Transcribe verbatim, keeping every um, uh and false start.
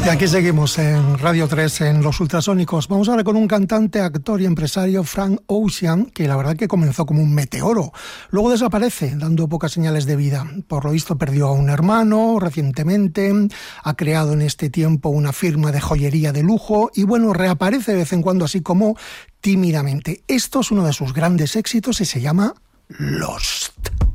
Y aquí seguimos en Radio tres, en Los Ultrasónicos. Vamos ahora con un cantante, actor y empresario, Frank Ocean, que la verdad que comenzó como un meteoro. Luego desaparece, dando pocas señales de vida. Por lo visto perdió a un hermano recientemente, ha creado en este tiempo una firma de joyería de lujo y bueno, reaparece de vez en cuando así como tímidamente. Esto es uno de sus grandes éxitos y se llama Lost.